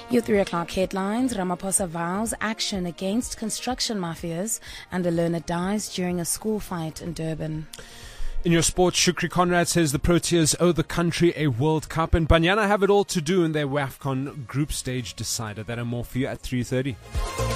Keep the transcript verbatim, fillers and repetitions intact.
Your three o'clock headlines: Ramaphosa vows action against construction mafias, and a learner dies during a school fight in Durban. In your sports, Shukri Conrad says the Proteas owe the country a World Cup, and Banyana have it all to do in their WAFCON group stage decider. That and more for you at three thirty.